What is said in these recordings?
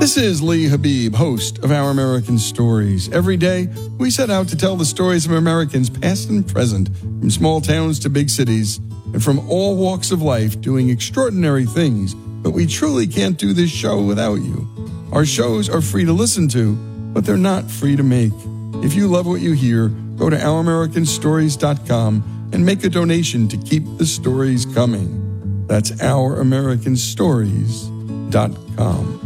This is Lee Habib, host of Our American Stories. Every day, we set out to tell the stories of Americans past and present, from small towns to big cities, and from all walks of life doing extraordinary things. But we truly can't do this show without you. Our shows are free to listen to, but they're not free to make. If you love what you hear, go to OurAmericanStories.com and make a donation to keep the stories coming. That's OurAmericanStories.com.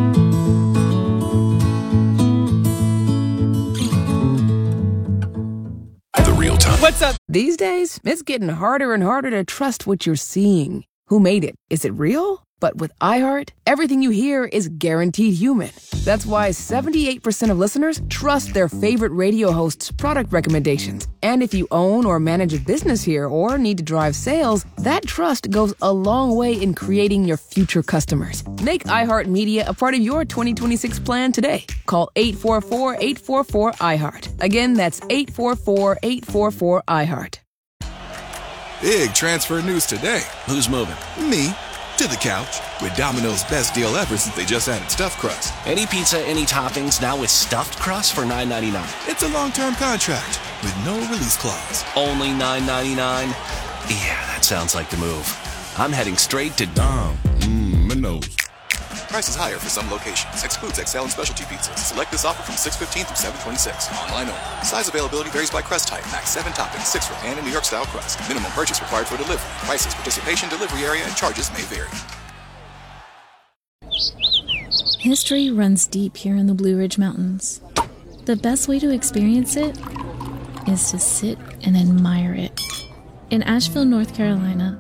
What's up? These days, it's getting harder and harder to trust what you're seeing. Who made it? Is it real? But with iHeart, everything you hear is guaranteed human. That's why 78% of listeners trust their favorite radio host's product recommendations. And if you own or manage a business here or need to drive sales, that trust goes a long way in creating your future customers. Make iHeartMedia a part of your 2026 plan today. Call 844-844-iHeart. Again, that's 844-844-iHeart. Big transfer news today. Who's moving? Me. To the couch with Domino's best deal ever since they just added stuffed crust. Any pizza, any toppings, now with stuffed crust for $9.99. It's a long-term contract with no release clause. Only $9.99? Yeah, that sounds like the move. I'm heading straight to Domino's. Prices higher for some locations. Excludes XL and specialty pizzas. Select this offer from 6/15 through 7/26. Online only. Size availability varies by crust type. Max 7 toppings, 6 for pan and New York style crust. Minimum purchase required for delivery. Prices, participation, delivery area, and charges may vary. History runs deep here in the Blue Ridge Mountains. The best way to experience it is to sit and admire it. In Asheville, North Carolina,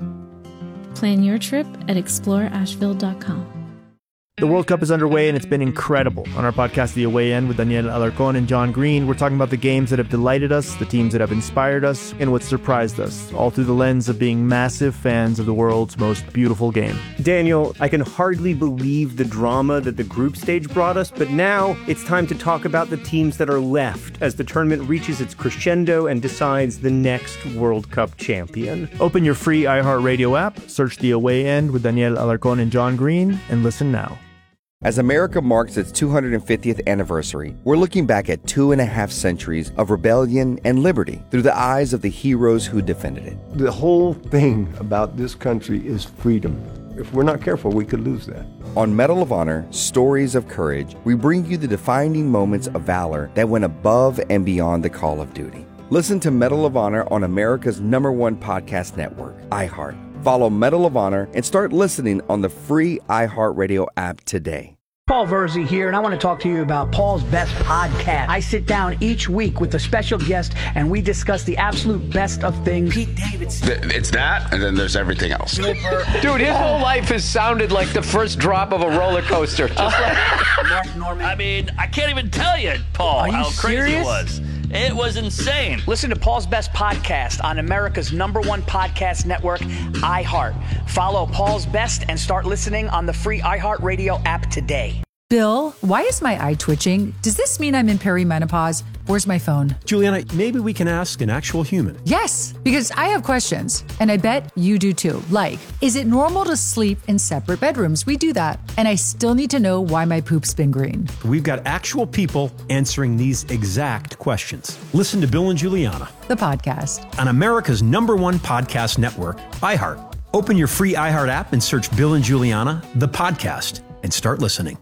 plan your trip at exploreasheville.com. The World Cup is underway, and it's been incredible. On our podcast, The Away End, with Daniel Alarcón and John Green, we're talking about the games that have delighted us, the teams that have inspired us, and what surprised us, all through the lens of being massive fans of the world's most beautiful game. Daniel, I can hardly believe the drama that the group stage brought us, but now it's time to talk about the teams that are left as the tournament reaches its crescendo and decides the next World Cup champion. Open your free iHeartRadio app, search The Away End with Daniel Alarcón and John Green, and listen now. As America marks its 250th anniversary, we're looking back at 2.5 centuries of rebellion and liberty through the eyes of the heroes who defended it. The whole thing about this country is freedom. If we're not careful, we could lose that. On Medal of Honor, Stories of Courage, we bring you the defining moments of valor that went above and beyond the call of duty. Listen to Medal of Honor on America's #1 podcast network, iHeart. Follow Medal of Honor and start listening on the free iHeartRadio app today. Paul Verzi here, and I want to talk to you about Paul's Best Podcast. I sit down each week with a special guest, and we discuss the absolute best of things. Pete Davidson. It's that, and then there's everything else. Dude, his whole life has sounded like the first drop of a roller coaster. Just like Mark Norman. I mean, I can't even tell you, Paul, how crazy it was. It was insane. Listen to Paul's Best Podcast on America's #1 podcast network, iHeart. Follow Paul's Best and start listening on the free iHeartRadio app today. Bill, why is my eye twitching? Does this mean I'm in perimenopause? Where's my phone? Juliana, maybe we can ask an actual human. Yes, because I have questions, and I bet you do too. Like, is it normal to sleep in separate bedrooms? We do that. And I still need to know why my poop's been green. We've got actual people answering these exact questions. Listen to Bill and Juliana, the podcast, on America's #1 podcast network, iHeart. Open your free iHeart app and search Bill and Juliana, the podcast, and start listening.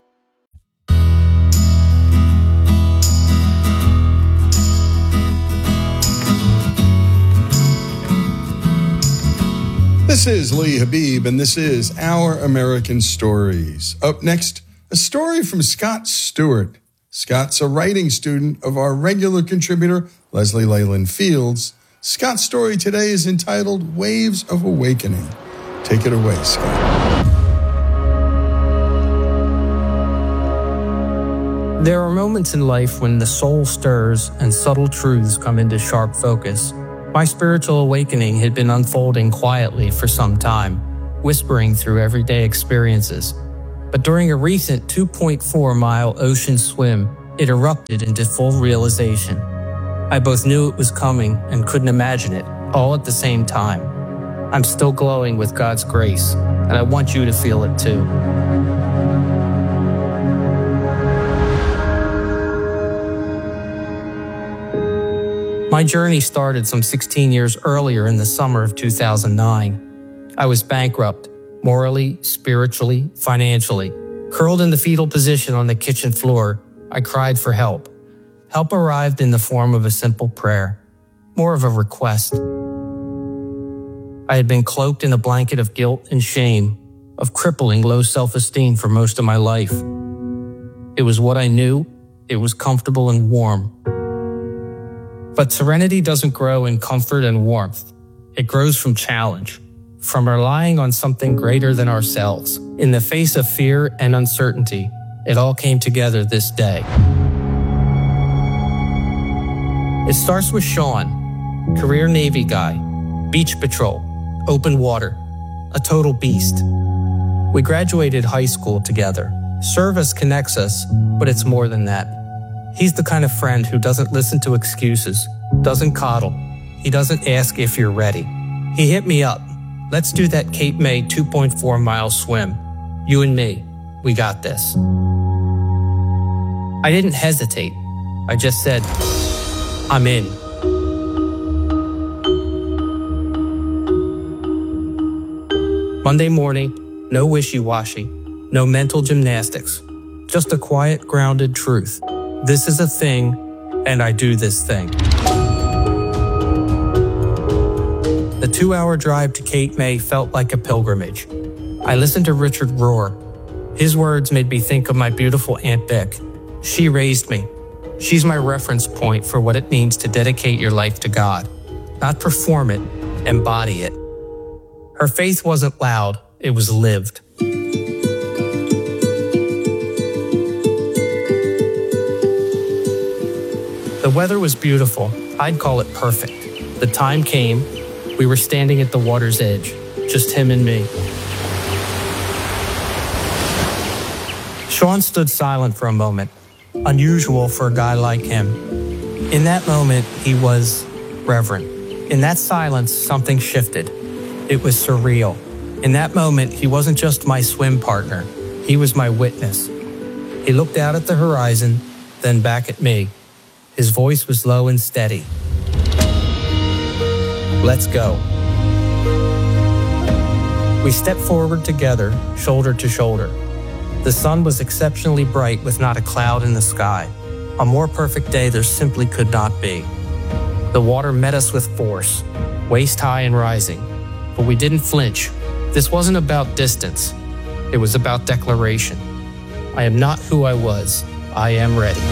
This is Lee Habib, and this is Our American Stories. Up next, a story from Scott Stewart. Scott's a writing student of our regular contributor, Leslie Leyland Fields. Scott's story today is entitled Waves of Awakening. Take it away, Scott. There are moments in life when the soul stirs and subtle truths come into sharp focus. My spiritual awakening had been unfolding quietly for some time, whispering through everyday experiences. But during a recent 2.4-mile ocean swim, it erupted into full realization. I both knew it was coming and couldn't imagine it, all at the same time. I'm still glowing with God's grace, and I want you to feel it too. My journey started some 16 years earlier in the summer of 2009. I was bankrupt, morally, spiritually, financially. Curled in the fetal position on the kitchen floor, I cried for help. Help arrived in the form of a simple prayer, more of a request. I had been cloaked in a blanket of guilt and shame, of crippling low self-esteem for most of my life. It was what I knew. It was comfortable and warm. But serenity doesn't grow in comfort and warmth. It grows from challenge, from relying on something greater than ourselves. In the face of fear and uncertainty, it all came together this day. It starts with Sean, career Navy guy, beach patrol, open water, a total beast. We graduated high school together. Service connects us, but it's more than that. He's the kind of friend who doesn't listen to excuses, doesn't coddle. He doesn't ask if you're ready. He hit me up. Let's do that Cape May 2.4-mile swim. You and me, we got this. I didn't hesitate. I just said, I'm in. Monday morning, no wishy-washy, no mental gymnastics, just a quiet, grounded truth. This is a thing, and I do this thing. The 2-hour drive to Cape May felt like a pilgrimage. I listened to Richard Rohr. His words made me think of my beautiful Aunt Vic. She raised me. She's my reference point for what it means to dedicate your life to God. Not perform it, embody it. Her faith wasn't loud, it was lived. The weather was beautiful. I'd call it perfect. The time came. We were standing at the water's edge, just him and me. Sean stood silent for a moment, unusual for a guy like him. In that moment, he was reverent. In that silence, something shifted. It was surreal. In that moment, he wasn't just my swim partner. He was my witness. He looked out at the horizon, then back at me. His voice was low and steady. Let's go. We stepped forward together, shoulder to shoulder. The sun was exceptionally bright with not a cloud in the sky. A more perfect day there simply could not be. The water met us with force, waist high and rising. But we didn't flinch. This wasn't about distance. It was about declaration. I am not who I was. I am ready.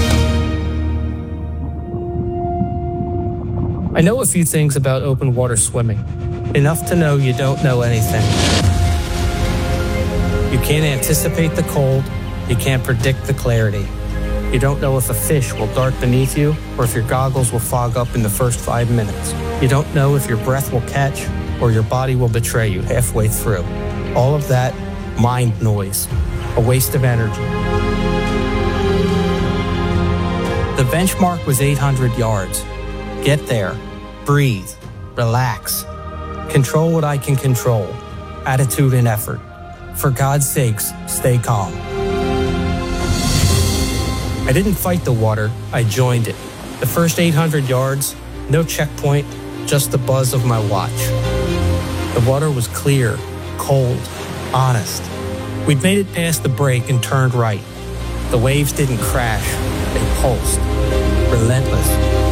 I know a few things about open water swimming. Enough to know you don't know anything. You can't anticipate the cold. You can't predict the clarity. You don't know if a fish will dart beneath you or if your goggles will fog up in the first 5 minutes. You don't know if your breath will catch or your body will betray you halfway through. All of that, mind noise, a waste of energy. The benchmark was 800 yards. Get there, breathe, relax, control what I can control, attitude and effort. For God's sakes, stay calm. I didn't fight the water, I joined it. The first 800 yards, no checkpoint, just the buzz of my watch. The water was clear, cold, honest. We'd made it past the break and turned right. The waves didn't crash, they pulsed, relentless.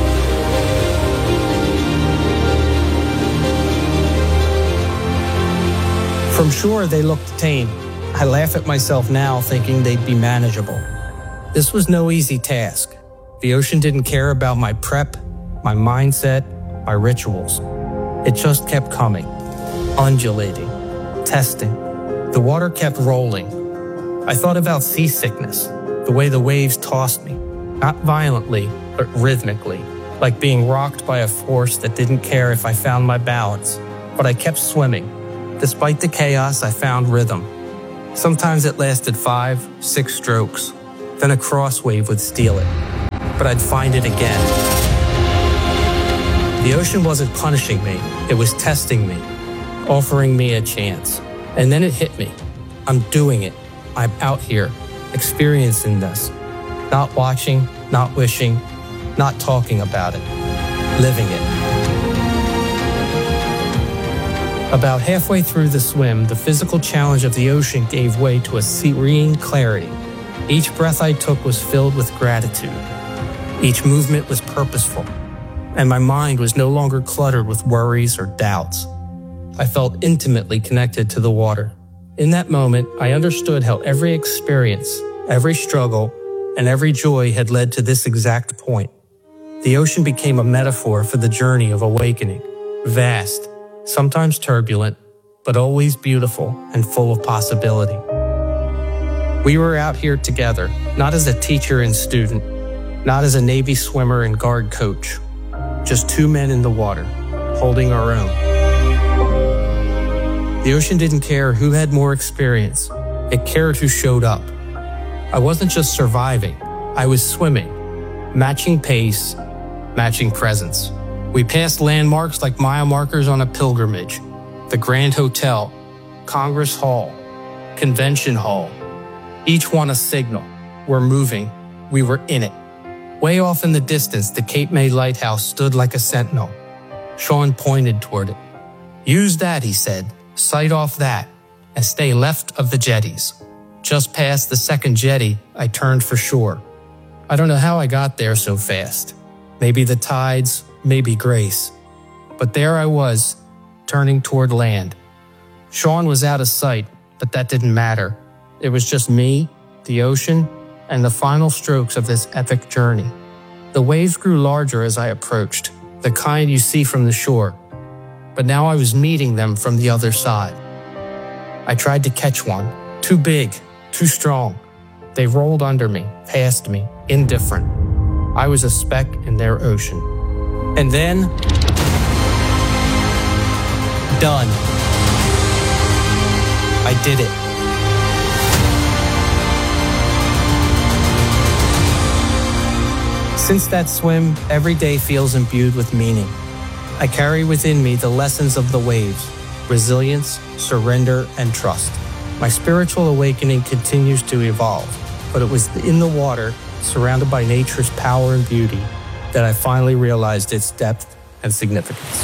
From shore, they looked tame. I laugh at myself now, thinking they'd be manageable. This was no easy task. The ocean didn't care about my prep, my mindset, my rituals. It just kept coming, undulating, testing. The water kept rolling. I thought about seasickness, the way the waves tossed me, not violently, but rhythmically, like being rocked by a force that didn't care if I found my balance. But I kept swimming. Despite the chaos, I found rhythm. Sometimes it lasted 5, 6 strokes. Then a cross wave would steal it. But I'd find it again. The ocean wasn't punishing me. It was testing me, offering me a chance. And then it hit me. I'm doing it. I'm out here, experiencing this. Not watching, not wishing, not talking about it. living it. About halfway through the swim, the physical challenge of the ocean gave way to a serene clarity. Each breath I took was filled with gratitude. Each movement was purposeful, and my mind was no longer cluttered with worries or doubts. I felt intimately connected to the water. In that moment, I understood how every experience, every struggle, and every joy had led to this exact point. The ocean became a metaphor for the journey of awakening, vast, sometimes turbulent, but always beautiful and full of possibility. We were out here together, not as a teacher and student, not as a Navy swimmer and guard coach, just two men in the water, holding our own. The ocean didn't care who had more experience. It cared who showed up. I wasn't just surviving. I was swimming, matching pace, matching presence. We passed landmarks like mile markers on a pilgrimage. The Grand Hotel, Congress Hall, Convention Hall. Each one a signal. We're moving. We were in it. Way off in the distance, the Cape May Lighthouse stood like a sentinel. Sean pointed toward it. Use that, he said. Sight off that, and stay left of the jetties. Just past the second jetty, I turned for shore. I don't know how I got there so fast. Maybe the tides, maybe grace. But there I was, turning toward land. Sean was out of sight, but that didn't matter. It was just me, the ocean, and the final strokes of this epic journey. The waves grew larger as I approached, the kind you see from the shore. But now I was meeting them from the other side. I tried to catch one, too big, too strong. They rolled under me, past me, indifferent. I was a speck in their ocean. And then, done. I did it. Since that swim, every day feels imbued with meaning. I carry within me the lessons of the waves, resilience, surrender, and trust. My spiritual awakening continues to evolve, but it was in the water, surrounded by nature's power and beauty, that I finally realized its depth and significance.